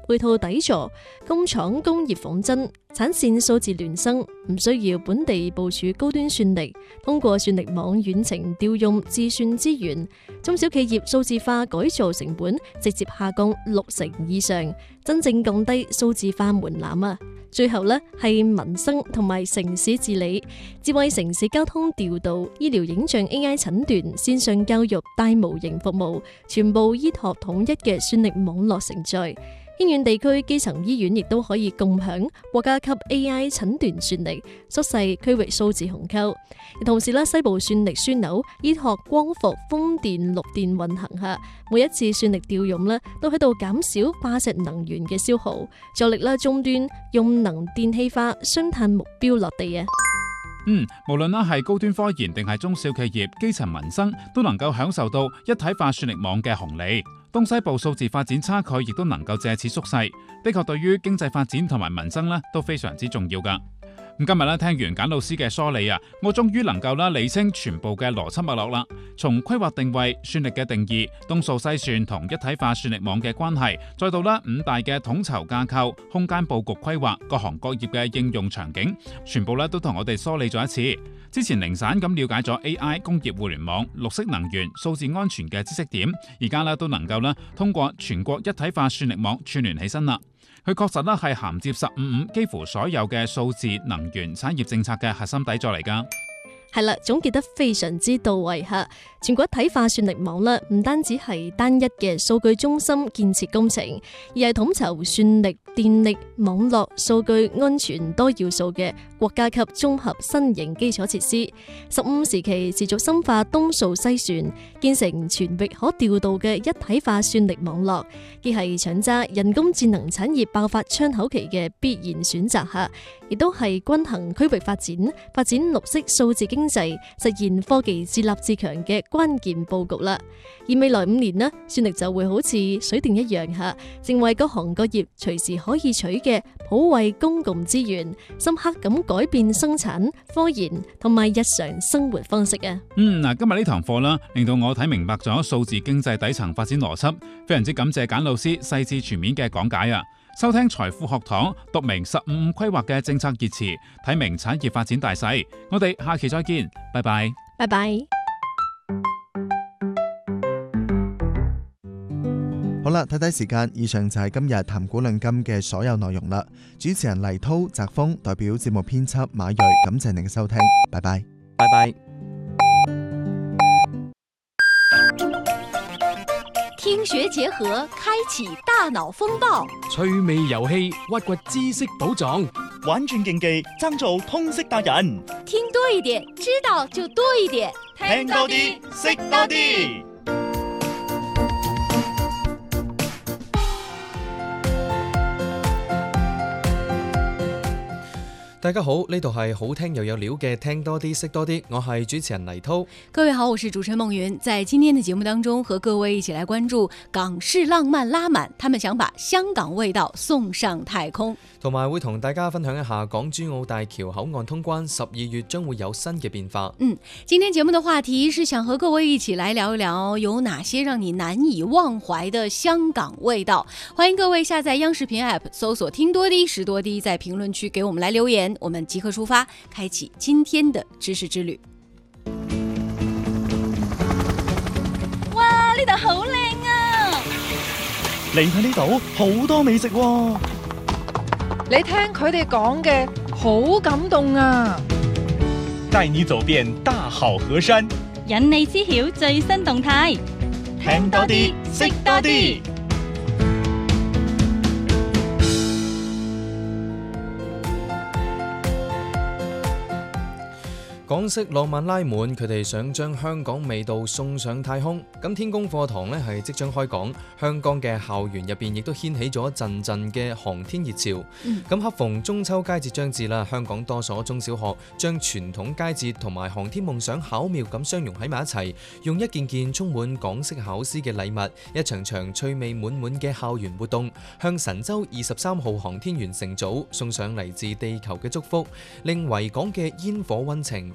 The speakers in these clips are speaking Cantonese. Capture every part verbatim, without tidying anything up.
配套底座、工廠工業仿真、產線數字孿生，唔需要本地部署高端算力，通過算力網遠程調用自算資源，中小企業數字化改造成本直接下降六成以上，真正降低數字化門檻啊！最後呢係民生同埋城市治理，智慧城市交通調度、醫療影像 A I 診斷、線上教育大模型服務，全部依託統一嘅算力網絡承載。偏遠地區基層醫院亦都可以共享國家級 A I 診斷算力，縮細區域數字鴻溝。同時咧，西部算力樞紐依託光伏、風電、綠電運行下，每一次算力調用咧，都喺度減少化石能源嘅消耗，助力啦終端用能電氣化雙碳目標落地啊！ 嗯，無論啦係高端科研定係中小企業、基層民生，都能夠享受到一體化算力網嘅紅利。東西部數字發展差距亦都能夠借此縮細，的確對於經濟發展同埋民生咧都非常之重要噶。咁今日咧聽完簡老師嘅梳理啊，我終於能夠啦理清全部嘅邏輯脈絡啦。從規劃定位、算力嘅定義、東數西算同一體化算力網嘅關係，再到啦五大嘅統籌架構、空間佈局規劃、各行各業嘅應用場景，全部咧都同我哋梳理咗一次。之前零散咁了解咗 A I、工業互聯網、綠色能源、數字安全嘅知識點，而家咧都能夠啦通過全國一體化算力網串聯起身啦。佢確實咧係銜接十五五幾乎所有嘅數字能源產業政策嘅核心底座嚟㗎。 係啦，總結得非常之到位吓。全國一體化算力網啦，唔單止係單一嘅數據中心建設工程，而係統籌算力、電力、網絡、數據安全多要素嘅國家級綜合新型基礎設施。十五時期持續深化東數西算，建成全域可調度嘅一體化算力網絡，既係搶揸人工智能產業爆發窗口期嘅必然選擇吓，亦都係均衡區域發展、發展綠色數字經濟、實現科技自立自強嘅關鍵佈局啦。而未來五年呢，算力就會好似水電一樣吓，成為各行各業隨時可以取嘅普惠公共資源，深刻咁改變生產、科研同埋日常生活方式啊。 嗯，嗱，今日呢堂課啦，令到我睇明白咗數字經濟底層發展邏輯，非常之感謝簡老師細緻全面嘅講解啊！收聽財富學堂，讀明十五五規劃嘅政策熱詞，睇明產業發展大勢。我哋下期再見，拜拜。 拜拜。 好啦，睇睇時間，以上就係今日談古論今嘅所有內容啦。主持人黎濤、澤峰，代表節目編輯馬瑞，感謝您嘅收聽，拜拜， 拜拜。 聽學結合，開啟大腦風暴， 趣味遊戲，挖掘知識寶藏， 玩轉競技，爭做通識達人。 聽多一點，知道就多一點， 聽多啲，識多啲。 大家好，呢度係好聽又有料嘅聽多啲識多啲，我係主持人黎濤。 各位好，我是主持人夢雲，在今天的節目當中和各位一起來關注港式浪漫拉滿，他們想把香港味道送上太空， 同埋會同大家分享一下港珠澳大橋口岸通關十二月將會有新嘅變化。 嗯，今天節目的話題是想和各位一起來聊一聊有哪些讓你難以忘懷的香港味道。歡迎各位下載央視頻 App 搜索聽多啲識多啲，在評論區給我們來留言，我們即刻出發，開啟今天的知識之旅。 哇，呢度好靚啊！ 嚟睇呢度好多美食喎。 你聽佢哋講嘅好感動啊！ 帶你走遍大好河山， 引你知曉最新動態， 聽多啲，識多啲。 港式浪漫拉滿，佢哋想將香港味道送上太空。咁天宮課堂咧係即將開講，香港嘅校園入邊亦都掀起咗陣陣嘅航天熱潮。咁、嗯、恰逢中秋佳節將至啦，香港多所中小學將傳統佳節同埋航天夢想巧妙咁相融喺埋一齊，用一件件充滿港式巧思嘅禮物，一場場趣味滿滿嘅校園活動，向神舟二十三號航天員乘組送上嚟自地球嘅祝福，令維港嘅煙火溫情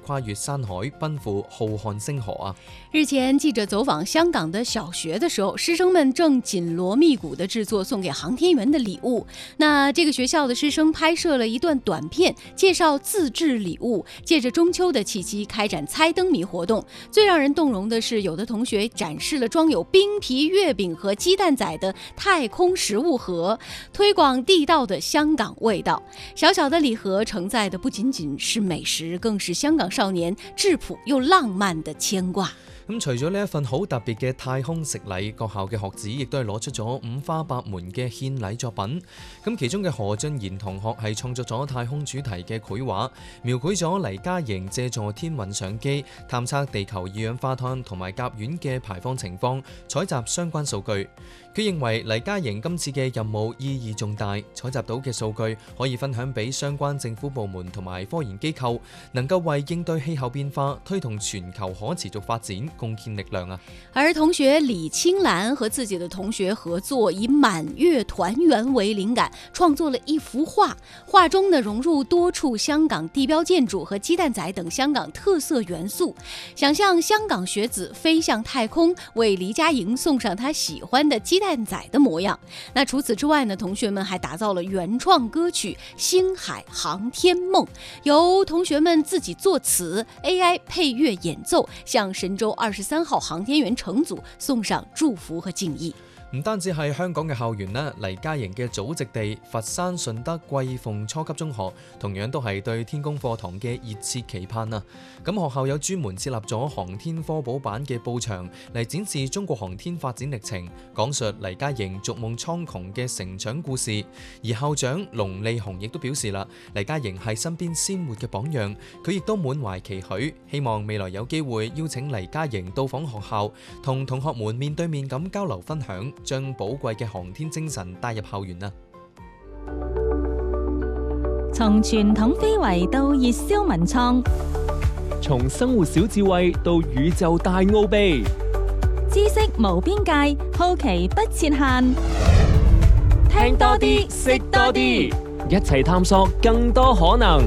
跨越山海，奔赴浩瀚星河啊！ 日前，記者走訪香港的小學的時候，師生們正緊鑼密鼓地製作送給航天員的禮物。那這個學校的師生拍攝了一段短片，介紹自製禮物，借着中秋的契機開展猜燈謎活動。最讓人動容的是，有的同學展示了裝有冰皮月餅和雞蛋仔的太空食物盒，推廣地道的香港味道。小小的禮盒承載的不僅僅是美食，更是香港少年質樸又浪漫的牽掛。 咁除咗呢一份好特別嘅太空食禮，各校嘅學子亦都係攞出咗五花八門嘅獻禮作品。咁其中嘅何俊賢同學係創作咗太空主題嘅繪畫，描繪咗黎嘉瑩借助天文相機探測地球二氧化碳同埋甲烷嘅排放情況，採集相關數據。佢認為黎嘉瑩今次嘅任務意義重大，採集到嘅數據可以分享俾相關政府部門同埋科研機構，能夠為應對氣候變化、推動全球可持續發展貢獻力量啊！ 而同學李青蘭和自己的同學合作，以滿月團圓為靈感，創作了一幅畫。畫中呢融入多處香港地標建築和雞蛋仔等香港特色元素，想象香港學子飛向太空，為黎嘉瑩送上他喜歡的雞蛋仔的模樣。那除此之外呢，同學們還打造了原創歌曲《星海航天夢》，由同學們自己作詞 ，A I 配樂演奏，向神舟二十三號航天員乘組送上祝福和敬意。 唔單止係香港嘅校園啦，黎嘉瑩嘅祖籍地佛山順德桂鳳初級中學同樣都係對天宮課堂嘅熱切期盼啊！咁學校有專門設立咗航天科普版嘅報場嚟展示中國航天發展歷程，講述黎嘉瑩逐夢蒼穹嘅成長故事。而校長龍利雄亦都表示啦，黎嘉瑩係身邊鮮活嘅榜樣，佢亦都滿懷期許，希望未來有機會邀請黎嘉瑩到訪學校，同同學們面對面咁交流分享，將寶貴嘅航天精神帶入校園啊！ 從傳統非遺到熱銷文創， 從生活小智慧到宇宙大奧秘， 知識無邊界，好奇不設限。 聽多啲，識多啲，一齊探索更多可能。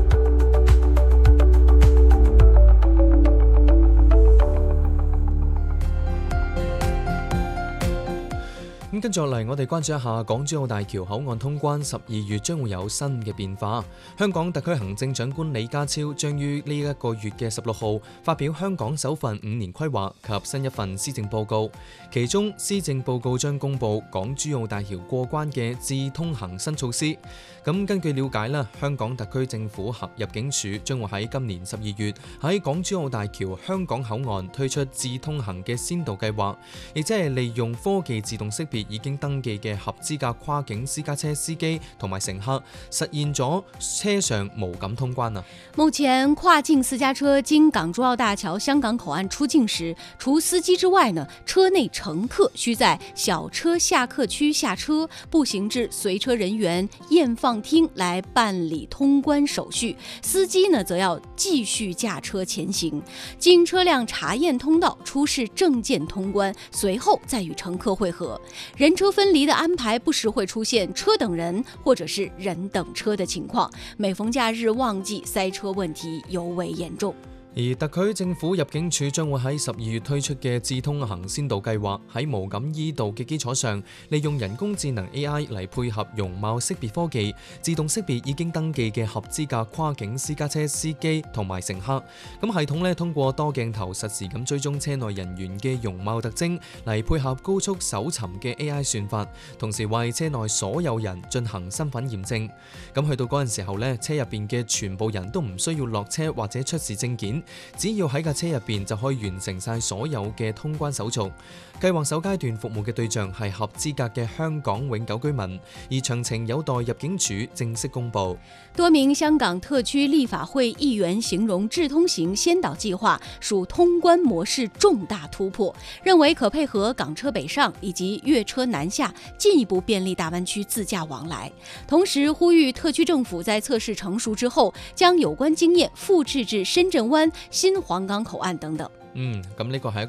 咁跟住落嚟，我哋關注一下港珠澳大橋口岸通關十二月將會有新嘅變化。香港特區行政長官李家超將於呢一個月嘅十六號發表香港首份五年規劃及新一份施政報告，其中施政報告將公布港珠澳大橋過關嘅智通行新措施。咁根據了解啦，香港特區政府合入境處將會喺今年十二月喺港珠澳大橋香港口岸推出智通行嘅先導計劃，亦即係利用科技自動識別已經登記嘅合資格跨境私家車司機同埋乘客，實現咗車上無感通關啊！ 目前跨境私家車經港珠澳大橋香港口岸出境時，除司機之外呢，車內乘客需在小車下客區下車，步行至隨車人員驗放廳來辦理通關手續，司機呢則要繼續駕車前行，經車輛查驗通道出示證件通關，隨後再與乘客會合。人車分離的安排不時會出現車等人或者是人等車的情況，每逢假日旺季塞車問題尤為嚴重。 而特區政府入境處將會喺十二月推出嘅智通行先導計劃，喺無感依導嘅基礎上，利用人工智能 A I 嚟配合容貌識別科技，自動識別已經登記嘅合資格跨境私家車司機同埋乘客。咁系統咧通過多鏡頭實時咁追蹤車內人員嘅容貌特徵，嚟配合高速搜尋嘅 A I 算法，同時為車內所有人進行身份驗證。咁去到嗰陣時候咧，車入邊嘅全部人都唔需要落車或者出示證件。只要喺架車入邊就可以完成晒所有嘅通關手續。計劃首階段服務嘅對象係合資格嘅香港永久居民，而詳情有待入境處正式公布。 多名香港特區立法會議員形容智通行先導計劃屬通關模式重大突破，認為可配合港車北上以及粵車南下，進一步便利大灣區自駕往來。同時呼籲特區政府在測試成熟之後，將有關經驗複製至深圳灣、新皇崗口岸等等。 嗯，咁呢個係一個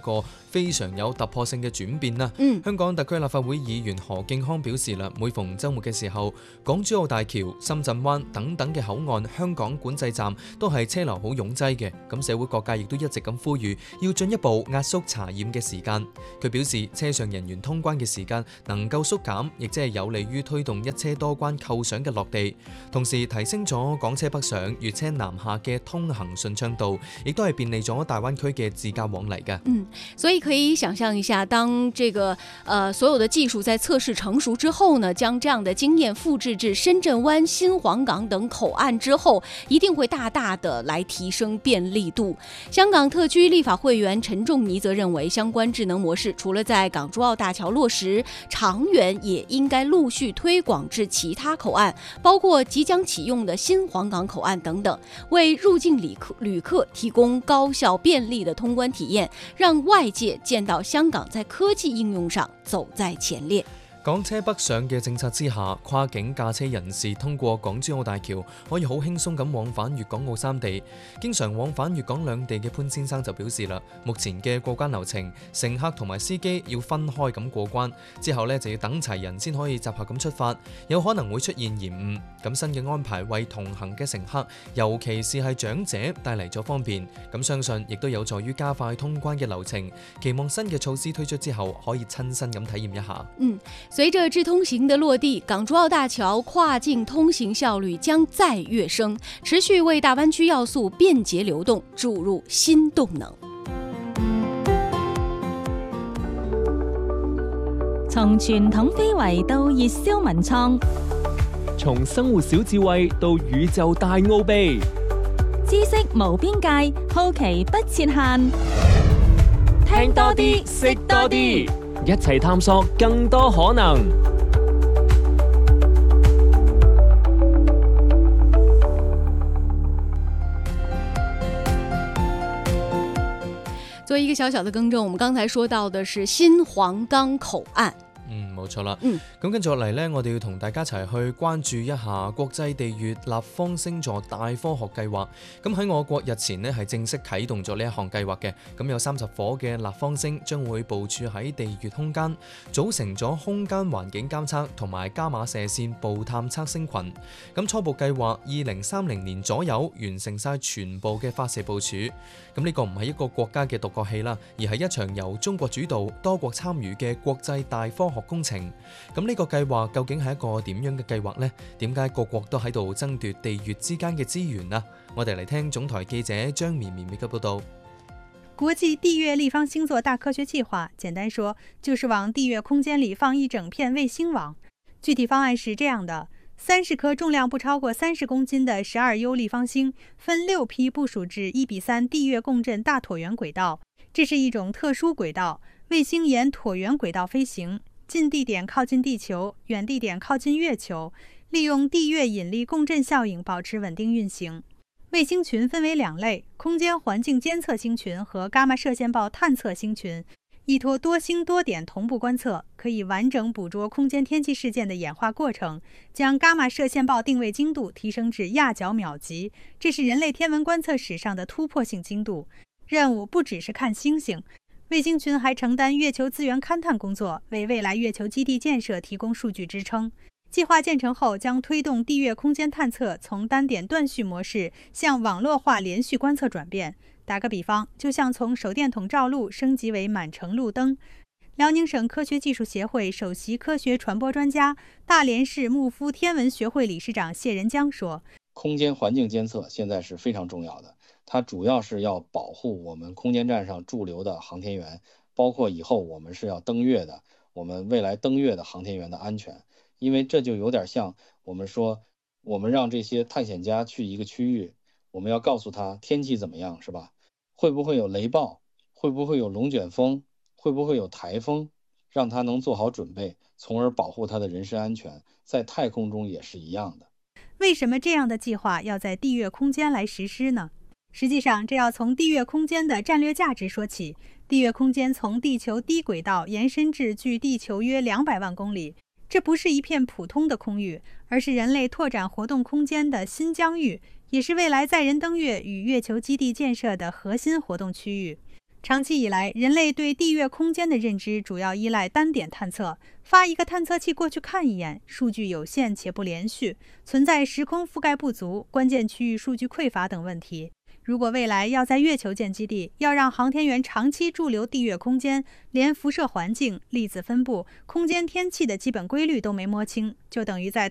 非常有突破性嘅轉變啦。 嗯， 香港特區立法會議員何敬康表示啦，每逢週末嘅時候，港珠澳大橋、深圳灣等等嘅口岸、香港管制站都係車流好擁擠嘅。咁社會各界亦都一直咁呼籲，要進一步壓縮查驗嘅時間。佢表示，車上人員通關嘅時間能夠縮減，亦即係有利於推動一車多關構想嘅落地，同時提升咗港車北上、粵車南下嘅通行順暢度，亦都係便利咗大灣區嘅自駕往嚟嘅。 嗯，所以可以想象一下，當這個呃所有的技術在測試成熟之後呢，將這樣的經驗複製至深圳灣、新皇崗等口岸之後，一定會大大的來提升便利度。香港特區立法會員陳仲尼則認為，相關智能模式除了在港珠澳大橋落實，長遠也應該陸續推廣至其他口岸，包括即將啟用的新皇崗口岸等等，為入境旅客旅客提供高效便利的通關體驗，讓外界見到香港在科技應用上走在前列。 港車北上嘅政策之下，跨境駕車人士通過港珠澳大橋可以好輕鬆咁往返粵港澳三地。經常往返粵港兩地嘅潘先生就表示啦，目前嘅過關流程，乘客同埋司機要分開咁過關，之後呢就要等齊人先可以集合咁出發，有可能會出現延誤。咁新嘅安排為同行嘅乘客，尤其是係長者帶嚟咗方便，咁相信亦都有助於加快通關嘅流程。期望新嘅措施推出之後，可以親身咁體驗一下。 嗯。隨着智通行的落地，港珠澳大橋跨境通行效率將再躍升，持續為大灣區要素便捷流動注入新動能。 從傳統非遺到熱銷文創， 從生活小智慧到宇宙大奧秘， 知識無邊界，好奇不設限。 聽多啲，識多啲。一齊探索更多可能。 做一個小小的更正，我們剛才說到的是新皇崗口岸。 嗯，冇錯啦。 嗯， 咁跟住落嚟呢，我哋要同大家一齊去關注一下國際地月立方星座大科學計劃。咁喺我國日前呢，係正式啟動咗呢一項計劃嘅。咁有三十顆嘅立方星將會部署喺地月空間，組成咗空間環境監測同埋伽馬射線步探測星群。咁初步計劃二零三零年左右完成晒全部嘅發射部署。咁呢個唔係一個國家嘅獨角戲啦，而係一場由中國主導、多國參與嘅國際大科學工程。咁呢個計劃究竟係一個點樣嘅計劃呢？點解各國都喺度爭奪地月之間嘅資源啊？我哋嚟聽總台記者張綿綿嘅報道。 國際地月立方星座大科學計劃，簡單說就是往地月空間裡放一整片衛星網。具體方案是這樣的：三十顆重量不超過三十公斤的十二 U 立方星，分六批部署至一比三地月共振大橢圓軌道。這是一種特殊軌道，衛星沿橢圓軌道飛行。近地點靠近地球，遠地點靠近月球，利用地月引力共振效應保持穩定運行。衛星群分為兩類：空間環境監測星群和伽馬射線暴探測星群。依託多星多點同步觀測，可以完整捕捉空間天氣事件的演化過程，將伽馬射線暴定位精度提升至亞角秒級，這是人類天文觀測史上的突破性精度。任務不只是看星星。衛星群還承擔月球資源勘探工作，為未來月球基地建設提供數據支撐。計劃建成後，將推動地月空間探測從單點斷續模式向網絡化連續觀測轉變。打個比方，就像從手電筒照路升級為滿城路燈。遼寧省科學技術協會首席科學傳播專家、大連市牧夫天文學會理事長謝仁江說： 空間環境監測現在是非常重要的。它主要是要保護我們空間站上駐留的航天員，包括以後我們是要登月的，我們未來登月的航天員的安全。因為這就有點像我們說，我們讓這些探險家去一個區域，我們要告訴他天氣怎麼樣，是吧？會不會有雷暴？會不會有龍捲風？會不會有颱風？讓他能做好準備，從而保護他的人身安全。在太空中也是一樣的。 為什麼這樣的計劃要在地月空間來實施呢？實際上，這要從地月空間的戰略價值說起。地月空間從地球低軌道延伸至距地球約兩百萬公里，這不是一片普通的空域，而是人類拓展活動空間的新疆域，也是未來載人登月與月球基地建設的核心活動區域。 长期以来，人类对地月空间的认知主要依赖单点探测，发一个探测器过去看一眼，数据有限且不连续，存在时空覆盖不足、关键区域数据匮乏等问题。如果未来要在月球建基地，要让航天员长期驻留地月空间，连辐射环境、粒子分布、空间天气的基本规律都没摸清，就等于在